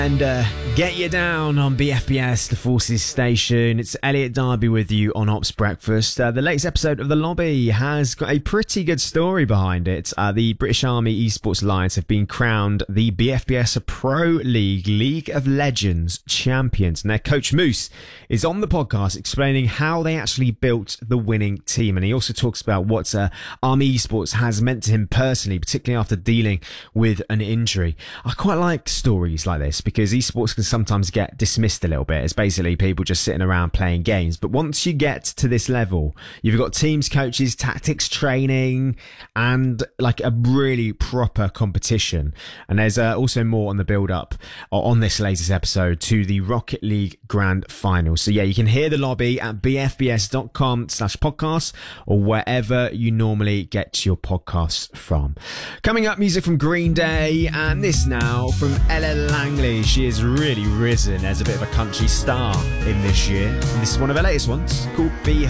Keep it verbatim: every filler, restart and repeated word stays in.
And uh, get you down on B F B S, the Forces Station. It's Elliot Darby with you on Ops Breakfast. Uh, the latest episode of The Lobby has got a pretty good story behind it. Uh, the British Army Esports Alliance have been crowned the B F B S Pro League League of Legends champions. And their coach Moose is on the podcast explaining how they actually built the winning team. And he also talks about what uh, Army Esports has meant to him personally, particularly after dealing with an injury. I quite like stories like this, because esports can sometimes get dismissed a little bit as basically people just sitting around playing games. But once you get to this level, you've got teams, coaches, tactics, training, and like a really proper competition. And there's uh, also more on the build-up on this latest episode to the Rocket League Grand Final. So yeah, you can hear The Lobby at bfbs.com slash podcast or wherever you normally get your podcasts from. Coming up, music from Green Day, and this now from Ella Langley. She has really risen as a bit of a country star in this year. And this is one of her latest ones called Be Her.